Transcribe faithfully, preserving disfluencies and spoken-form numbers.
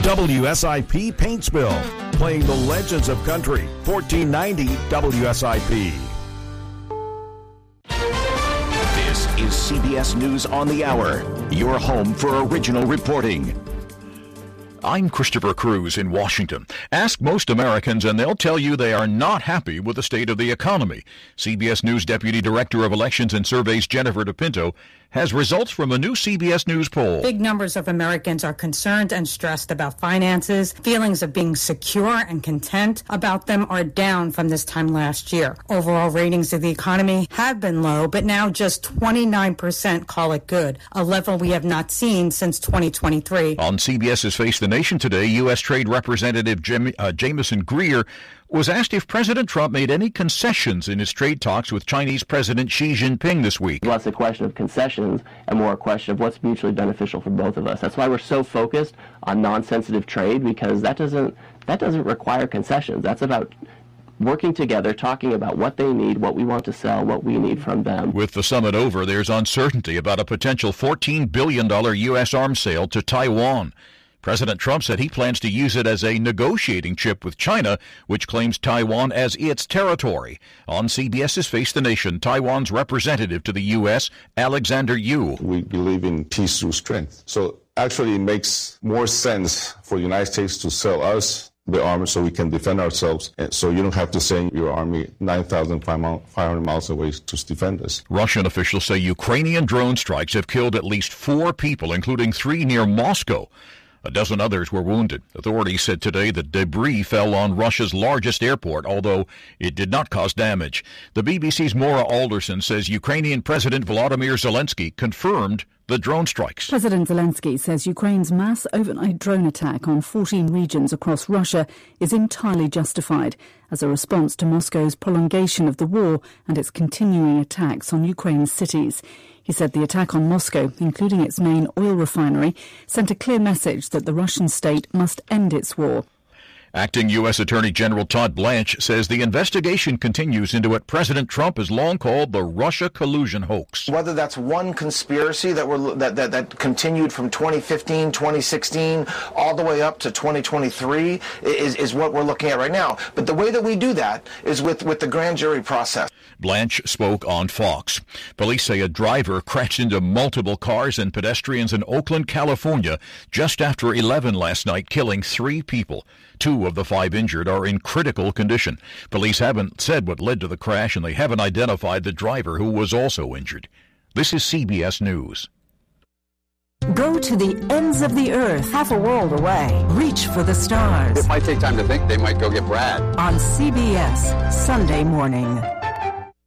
W S I P Paintsville, playing the legends of country. fourteen ninety W S I P. This is C B S News on the Hour, your home for original reporting. I'm Christopher Cruz in Washington. Ask most Americans and they'll tell you they are not happy with the state of the economy. C B S News Deputy Director of Elections and Surveys Jennifer DePinto has results from a new C B S News poll. Big numbers of Americans are concerned and stressed about finances. Feelings of being secure and content about them are down from this time last year. Overall ratings of the economy have been low, but now just twenty-nine percent call it good, a level we have not seen since twenty twenty-three. On CBS's Face the Nation today, U S. Trade Representative Jim, uh, Jameson Greer was asked if President Trump made any concessions in his trade talks with Chinese President Xi Jinping this week. Less a question of concessions and more a question of what's mutually beneficial for both of us. That's why we're so focused on non-sensitive trade, because that doesn't that doesn't require concessions. That's about working together, talking about what they need, what we want to sell, what we need from them. With the summit over, there's uncertainty about a potential fourteen billion dollars U S arms sale to Taiwan. President Trump said he plans to use it as a negotiating chip with China, which claims Taiwan as its territory. On CBS's Face the Nation, Taiwan's representative to the U S, Alexander Yu. We believe in peace through strength. So actually it makes more sense for the United States to sell us the arms so we can defend ourselves, and so you don't have to send your army nine thousand five hundred miles away to defend us. Russian officials say Ukrainian drone strikes have killed at least four people, including three near Moscow. A dozen others were wounded. Authorities said today that debris fell on Russia's largest airport, although it did not cause damage. The B B C's Maura Alderson says Ukrainian President Volodymyr Zelensky confirmed the drone strikes. President Zelensky says Ukraine's mass overnight drone attack on fourteen regions across Russia is entirely justified as a response to Moscow's prolongation of the war and its continuing attacks on Ukraine's cities. He said the attack on Moscow, including its main oil refinery, sent a clear message that the Russian state must end its war. Acting U S. Attorney General Todd Blanche says the investigation continues into what President Trump has long called the Russia collusion hoax. Whether that's one conspiracy that were that, that, that continued from twenty fifteen, twenty sixteen, all the way up to twenty twenty-three is, is what we're looking at right now. But the way that we do that is with, with the grand jury process. Blanche spoke on Fox. Police say a driver crashed into multiple cars and pedestrians in Oakland, California, just after eleven last night, killing three people. Two of the five injured are in critical condition. Police haven't said what led to the crash, and they haven't identified the driver, who was also injured. This is C B S News. Go to the ends of the earth, half a world away. Reach for the stars. It might take time to think. They might go get Brad. On C B S, Sunday morning.